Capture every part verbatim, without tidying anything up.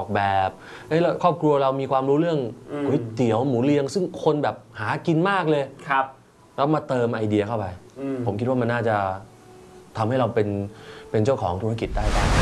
แบบเฮ้ยครอบครัวเรามีความรู้เรื่องก๋วยเตี๋ยวหมูเรียงซึ่งคนแบบหากินมากเลยครับแล้วมาเติมไอเดียเข้าไปผมคิดว่ามันน่าจะทำให้เราเป็นเป็นเจ้าของธุรกิจได้บ้าง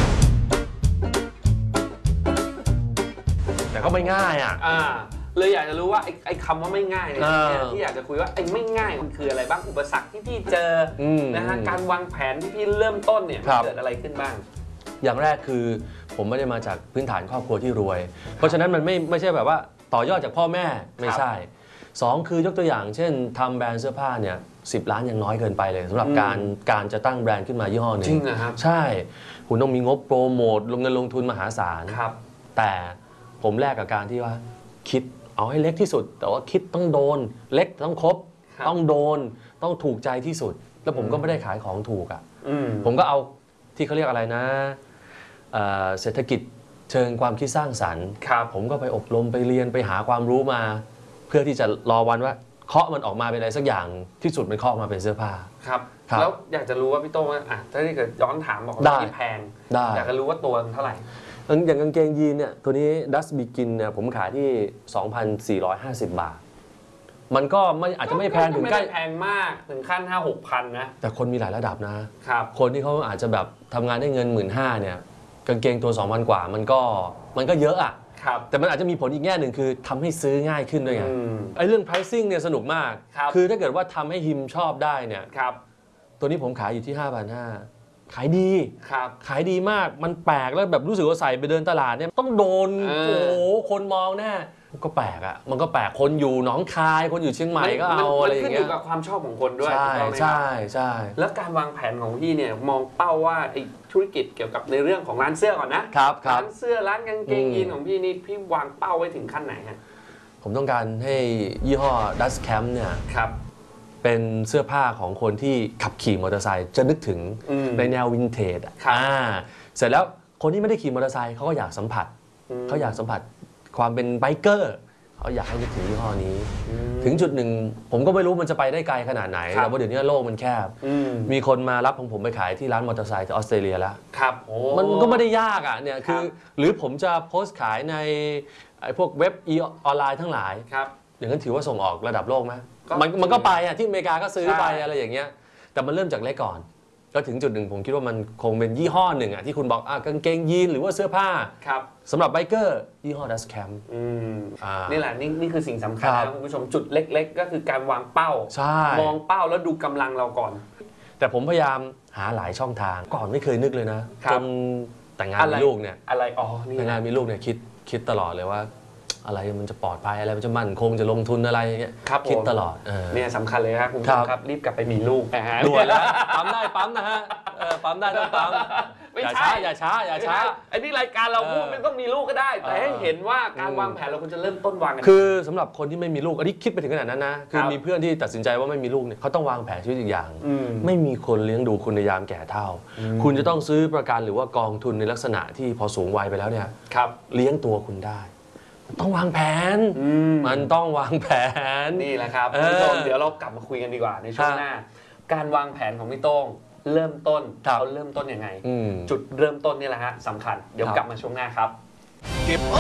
แต่ก็ไม่ง่ายอ่ะเลยอยากจะรู้ว่าไอ้ไอ้คำว่าไม่ง่ายเนี่ยที่อยากจะคุยว่าไอ้ไม่ง่ายมันคืออะไรบ้างอุปสรรคที่พี่เจอนะฮะการวางแผนที่พี่เริ่มต้นเนี่ยมันเกิดอะไรขึ้นบ้างอย่างแรกคือผมไม่ได้มาจากพื้นฐานครอบครัวที่รวยเพราะฉะนั้นมันไม่ไม่ใช่แบบว่าต่อยอดจากพ่อแม่ไม่ใช่สองคือยกตัวอย่างเช่นทำแบรนด์เสื้อผ้าเนี่ยสิบล้านยังน้อยเกินไปเลยสำหรับการการจะตั้งแบรนด์ขึ้นมายี่ห้อหนึ่งจริงนะครับใช่คุณต้องมีงบโปรโมทลงเงินลงทุนมหาศาลแต่ผมแลกกับการที่ว่าคิดเอาให้เล็กที่สุดแต่ว่าคิดต้องโดนเล็กต้องครบต้องโดนต้องถูกใจที่สุดแล้วผมก็ไม่ได้ขายของถูกอ่ะผมก็เอาที่เขาเรียกอะไรนะเศรษฐกิจเชิงความคิดสร้างสรรค์ผมก็ไปอบรมไปเรียนไปหาความรู้มาเพื่อที่จะรอวันว่าเคาะมันออกมาเป็นอะไรสักอย่างที่สุดมันเคาะออกมาเป็นเสื้อผ้าครับแล้วอยากจะรู้ว่าพี่โต้งอ่ะถ้าเกิดย้อนถามบอกว่าที่แพงอยากจะรู้ว่าตัวเท่าไหร่อย่างกางเกงยีนเนี่ยตัวนี้ Dust Begin เนี่ยผมขายที่ สองพันสี่ร้อยห้าสิบ บาทมันก็ไม่อาจจะไม่แพงถึงใกล้แพงมากถึงขั้น ห้าหกพัน นะแต่คนมีหลายระดับนะครับคนที่เขาอาจจะแบบทำงานได้เงิน หนึ่งหมื่นห้าพัน เนี่ยกางเกงตัว สองพัน กว่ามันก็มันก็เยอะอ่ะแต่มันอาจจะมีผลอีกแง่หนึ่งคือทำให้ซื้อง่ายขึ้นด้วยไงไอ้เรื่อง pricing เนี่ยสนุกมากคือถ้าเกิดว่าทำให้ฮิมชอบได้เนี่ยตัวนี้ผมขายอยู่ที่ ห้าพันห้าร้อยขายดีขายดีมากมันแปลกแล้วแบบรู้สึกว่าใส่ไปเดินตลาดเนี่ยต้องโดนโอ้โหคนมองแน่ก็แปลกอ่ะมันก็แปลกคนอยู่หนองคายคนอยู่เชียงใหม่ก็เอาอะไรอย่างเงี้ยมันขึ้นอยู่กับความชอบของคนด้วยใช่ใช่ใช่แล้วการวางแผนของพี่เนี่ยมองเป้าว่าไอ้ธุรกิจเกี่ยวกับในเรื่องของร้านเสื้อก่อนนะครับร้านเสื้อร้านกางเกงยีนของพี่นี่พี่วางเป้าไว้ถึงขั้นไหนฮะผมต้องการให้ยี่ห้อ Dust Camp เนี่ยเป็นเสื้อผ้าของคนที่ขับขี่มอเตอร์ไซค์จะนึกถึงในแนววินเทจอ่ะเสร็จแล้วคนที่ไม่ได้ขี่มอเตอร์ไซค์เขาก็อยากสัมผัสเขาอยากสัมผัสความเป็นไบเกอร์เขาอยากให้นึกถึงยี่ห้อนี้ถึงจุดหนึ่งผมก็ไม่รู้มันจะไปได้ไกลขนาดไหนแต่ว่าเดี๋ยวนี้โลกมันแคบมีคนมารับของผมไปขายที่ร้านมอเตอร์ไซค์ที่ออสเตรเลียแล้วมันก็ไม่ได้ยากอ่ะเนี่ยคือหรือผมจะโพสต์ขายในไอ้พวกเว็บออนไลน์ทั้งหลายอย่างนั้นถือว่าส่งออกระดับโลกไหมมันมันก็ไปอ่ะที่อเมริกาก็ซื้อไปอะไรอย่างเงี้ยแต่มันเริ่มจากเล็กก่อนก็ถึงจุดหนึ่งผมคิดว่ามันคงเป็นยี่ห้อหนึ่งอ่ะที่คุณบอกอ่ะกางเกงยีนหรือว่าเสื้อผ้าสำหรับไบเกอร์ยี่ห้อ Dust Camp นี่แหละนี่นี่คือสิ่งสำคัญนะคุณผู้ชมจุดเล็กๆก็คือการวางเป้ามองเป้าแล้วดูกำลังเราก่อนแต่ผมพยายามหาหลายช่องทางก่อนไม่เคยนึกเลยนะจนแต่งงานมีลูกเนี่ยอะไรอ๋อนี่แต่งงานมีลูกเนี่ยคิดคิดตลอดเลยว่าอะไรมันจะปลอดภัยอะไรมันจะมั่นคงจะลงทุนอะไรอย่างเงี้ยคิดตลอดเนี่ยสำคัญเลยครับคุณผู้ชมครับรีบกลับไปมีลูกนะฮะด่วนแล้วปั๊มได้ปั๊มนะฮะปั๊มได้ต้องปั๊มอย่าช้าอย่าช้าอย่าช้าไอ้นี่รายการเราพูดไม่ต้องมีลูกก็ได้แต่ให้เห็นว่าการวางแผนเราควรจะเริ่มต้นวางกันคือสำหรับคนที่ไม่มีลูกอันนี้คิดไปถึงขนาดนั้นนะคือมีเพื่อนที่ตัดสินใจว่าไม่มีลูกเนี่ยเขาต้องวางแผนชีวิตอีกอย่างไม่มีคนเลี้ยงดูคุณในยามแก่เฒ่าคุณจะต้องซื้อประกันหรือว่ากองทุนในลักษณะที่พอสูงวัยไปแล้วเนี่ยเลี้ยงตัวคุณได้ต้องวางแผนมันต้องวางแผนนี่แหละครับคุณผู้ชมเดี๋ยวเรากลับมาคุยกันดีกว่าในช่วงหน้าการวางแผนของพี่โต้งเริ่มต้นเขาเริ่มต้นยังไงจุดเริ่มต้นนี่แหละฮะสำคัญเดี๋ยวกลับมาช่วงหน้าครับ